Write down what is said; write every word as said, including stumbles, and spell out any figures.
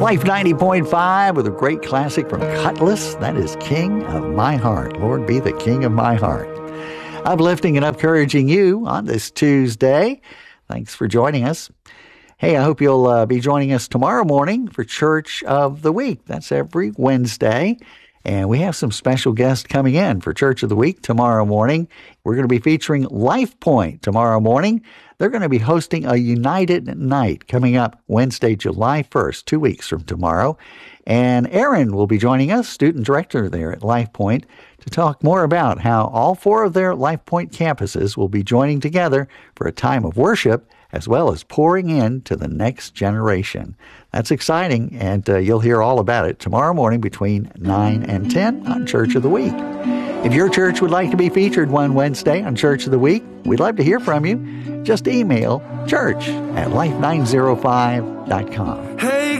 Life ninety point five with a great classic from Cutlass. That is King of My Heart. Lord, be the King of my heart. Uplifting and encouraging you on this Tuesday. Thanks for joining us. Hey, I hope you'll uh, be joining us tomorrow morning for Church of the Week. That's every Wednesday. And we have some special guests coming in for Church of the Week tomorrow morning. We're going to be featuring Life Point tomorrow morning. They're going to be hosting a United Night coming up Wednesday, July first, two weeks from tomorrow. And Aaron will be joining us, student director there at Life Point, to talk more about how all four of their Life Point campuses will be joining together for a time of worship as well as pouring in to the next generation. That's exciting, and uh, you'll hear all about it tomorrow morning between nine and ten on Church of the Week. If your church would like to be featured one Wednesday on Church of the Week, we'd love to hear from you. Just email church at life nine oh five dot com. Hey.